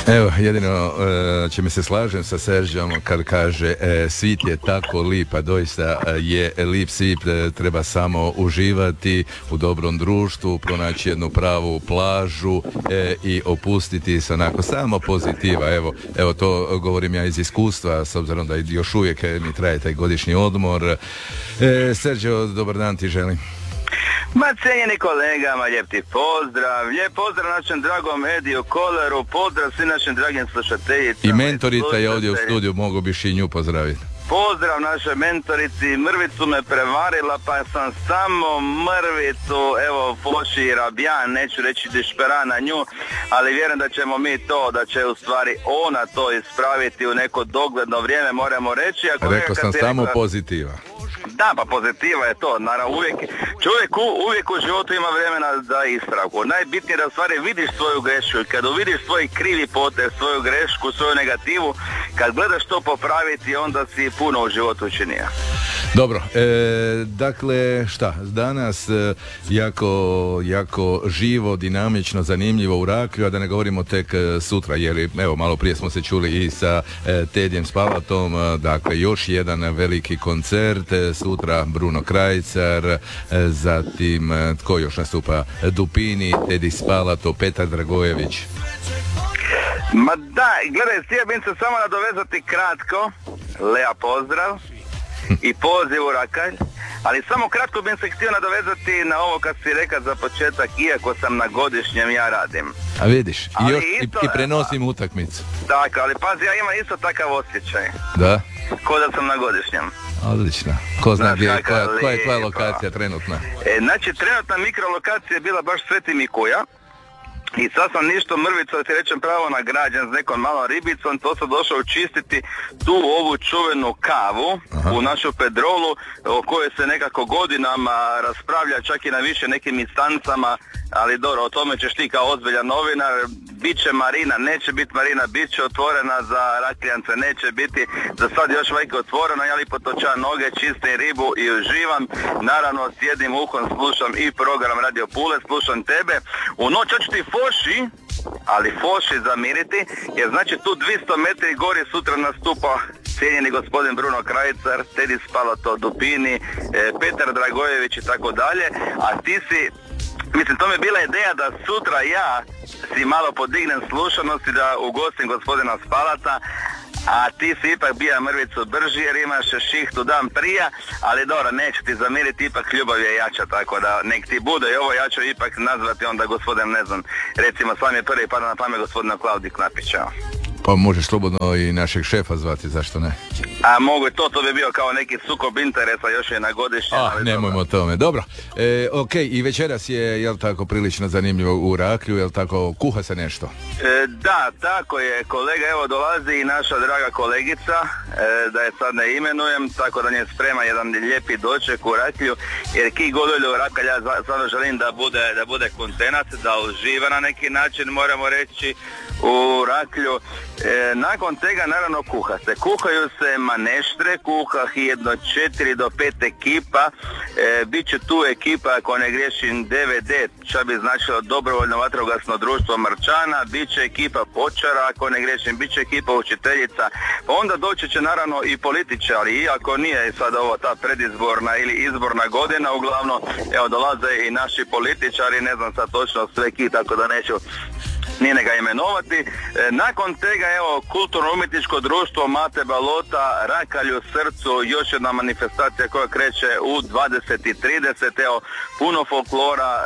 Evo, jedino čime se slažem sa Seržom kad kaže svit je tako lip, a doista je lip svit, treba samo uživati u dobrom društvu, pronaći jednu pravu plažu i opustiti se onako samo pozitiva. Evo to govorim ja iz iskustva, s obzirom da još uvijek mi traje taj godišnji odmor. Serđo, dobar dan ti želim. Ma cijenjeni kolegama, lijep pozdrav našem dragom Ediju Koleru, pozdrav svim našim dragim slušateljicama. I mentorica je ovdje u studiju, mogu biš i nju pozdraviti. Pozdrav našoj mentorici, mrvicu me prevarila pa sam samo mrvicu, evo Foši i Rabijan, neću reći dišpera na nju, ali vjerujem da ćemo mi to, da će u stvari ona to ispraviti u neko dogledno vrijeme, moramo reći. Rekao sam samo pozitiva. Da, pa pozitiva je to, naravno uvijek u životu ima vremena za ispravku. Najbitnije je da u stvari vidiš svoju grešku i kad uvidiš svoj krivi potez, svoju grešku, svoju negativu, kad gledaš to popraviti, onda si puno u životu učinio. Dobro, dakle šta, danas jako živo, dinamično, zanimljivo u Raklju, a da ne govorimo tek sutra, jer evo malo prije smo se čuli i sa Tedjem Spalatom, dakle još jedan veliki koncert, sutra Bruno Krajcar, zatim tko još nastupa, Dupini, Tedi Spalato, Petar Dragojević. Ma da, gledaj, htio bih se samo nadovezati kratko, Lea pozdrav i poziv u Rakalj, ali samo kratko bih se htio nadovezati na ovo kad si rekao za početak, iako sam na godišnjem, ja radim. A vidiš, i prenosim utakmicu. Tako, ali pazi, ja imam isto takav osjećaj. Da? Ko da sam na godišnjem. Odlično. Ko zna gdje, koja je tvoja lokacija trenutna? Znači, trenutna mikrolokacija je bila baš Sveti Mikuja. I sad sam ništo mrvico, da ti rečem pravo, nagrađen s nekom malom ribicom, to sam došao čistiti tu ovu čuvenu kavu. Aha. U našu Pedrolu, o kojoj se nekako godinama raspravlja čak i na više nekim instancama, ali dobro, o tome ćeš ti kao ozbiljan novinar. Biće marina, neće biti marina, bit će otvorena za Rakljance, neće biti za sad još uvijek otvoreno, ja li potočam noge, čistim ribu i uživam. Naravno s jednim uhom slušam i program Radio Pule, slušam tebe. U noć hoću ti Foši, ali Foši zamiriti, jer znači tu 200 metri gori sutra nastupa cijenjeni gospodin Bruno Krajcar, Tedi Spalato, Dupini, Petar Dragojević i tako dalje, a ti si, mislim, to mi je bila ideja da sutra ja si malo podignem slušanost i da ugostim gospodina Spalata, a ti si ipak bija mrvicu brži jer imaš šihtu dan prija, ali dobro, neću ti zamiriti, ipak ljubav je jača, tako da nek ti bude i ovo, ja ću ipak nazvati onda gospodin, ne znam, recimo sam je prvi pada na pamet gospodina Klaudi Knapića. Pa možeš slobodno i našeg šefa zvati, zašto ne? A mogu, to bi bio kao neki sukob interesa, još je na godišnje. Nemojmo o tome, dobro. Ok, i večeras je, jel tako, prilično zanimljivo u Raklju, jel tako, kuha se nešto? Da, tako je, kolega, evo dolazi i naša draga kolegica, da je sad ne imenujem, tako da nje sprema jedan lijepi doček u Raklju, jer ki godolju u Rakalj, ja sada želim da bude kontenat, da uživa na neki način, moramo reći, u Raklju. Nakon tega naravno kuhaju se maneštre, kuha jedno 4 do 5 ekipa, bit će tu ekipa, ako ne griješim, DVD, što bi značilo Dobrovoljno vatrogasno društvo Marčana, bit će ekipa Počara, ako ne griješim, bit će ekipa učiteljica, pa onda doći će naravno i političari, iako nije sad ovo ta predizborna ili izborna godina, uglavnom evo dolaze i naši političari, ne znam sad točno sve tako da neću nije ga imenovati. Nakon tega, evo, kulturno-umjetničko društvo Mate Balota, Rakalj u srcu, još jedna manifestacija koja kreće u 20:30, evo, puno folklora,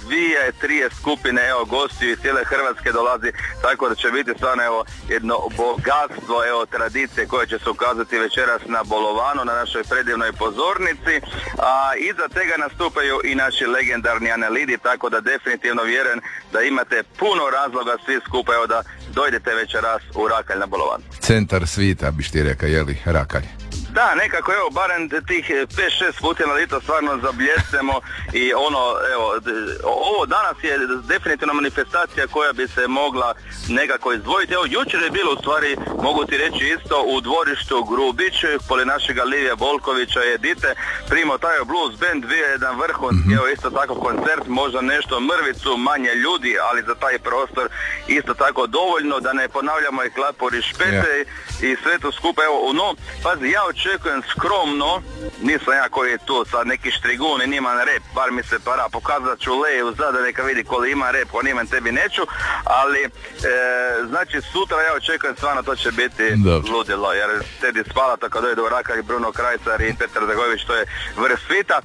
2-3 skupine, evo, gostiju iz cijele Hrvatske dolazi, tako da će biti stvarno, evo, jedno bogatstvo, evo, tradicije koje će se ukazati večeras na Bolovanu, na našoj predivnoj pozornici, a iza tega nastupaju i naši legendarni Anelidi, tako da definitivno vjerujem da imate puno razloga svi skupa, evo, da dojdete večeras u Rakalj na Bolovan. Centar svita, biš ti rekao, jeli, Rakalj? Da, nekako evo, barem tih 5-6 puta na lito stvarno zabljesnemo i ovo danas je definitivno manifestacija koja bi se mogla nekako izdvojiti. Evo, jučer je bilo u stvari, mogu ti reći isto, u dvorištu Grubić, poli našega Livija Bolkovića i Edite, Primo Tajo Blues Band, bio je jedan vrhunski, evo isto tako koncert, možda nešto mrvicu, manje ljudi, ali za taj prostor isto tako dovoljno, da ne ponavljamo i klapor i špete i sve to skupa. Evo, no, pazi, ja očekujem skromno, nisam ja koji je tu sad neki štrigun i niman rep, bar mi se para, pokazat ću Leju zada neka vidi koliko ima rep, on imam tebi neću, ali znači sutra ja očekujem stvarno to će biti ludilo, jer Tedi Spalata kad dođe do Vraka i Bruno Krajcar i Petar Zagojević, to je vrh svita.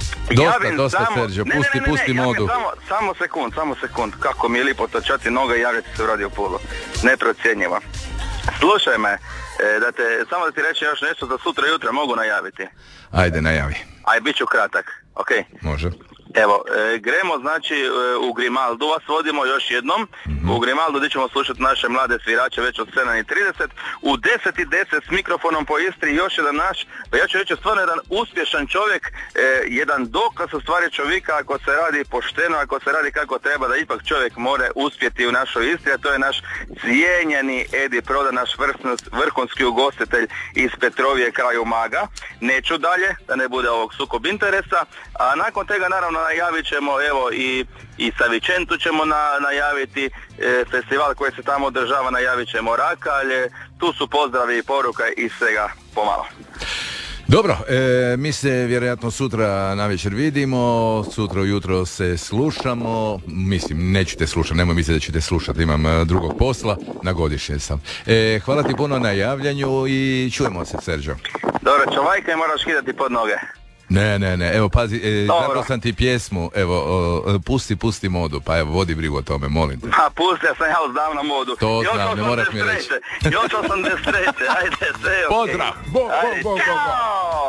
Dosta Sergio, pusti modu. Samo sekund, kako mi je lipo točati noga i javiti se u Radio Pulu. Neprocjenjivo. Slušaj me, samo da ti reći još nešto za sutra jutra mogu najaviti. Ajde, najavi. Bit ću kratak, ok? Može. Evo, gremo znači u Grimaldu, vas vodimo još jednom. U Grimaldu gdje ćemo slušati naše mlade svirače već od 7:30. U 10:10 s mikrofonom po Istri još jedan naš, pa ja ću reći stvarno jedan uspješan čovjek, jedan dokaz u stvari čovjeka ako se radi pošteno, ako se radi kako treba, da ipak čovjek mora uspjeti u našoj Istri, a to je naš cijenjeni Edi Prodan, naš vrhunski ugostitelj iz Petrovije kraju Maga. Neću dalje, da ne bude ovog sukob interesa, a nakon toga naravno najavit ćemo, evo i sa Vicentu ćemo najaviti festival koji se tamo održava, najavit ćemo Rakalje, tu su pozdravi i poruka i svega pomalo. Dobro, mi se vjerojatno sutra navečer vidimo, sutra ujutro se slušamo, mislim, nećete slušati, nemoj misliti da ćete slušati, imam drugog posla, na godišnje sam. Hvala ti puno na javljanju i čujemo se, Sergio. Dobro, čovajka i moraš hidati pod noge. Ne, evo pazi, zapravo sam ti pjesmu, evo, pusti modu, pa evo, vodi brigu o tome, molim te. Pa pustio sam ja uzdavno modu. To znam, ne moraš mi reći. Još 83. Ajde, sve, pozdrav, Ajde, čao!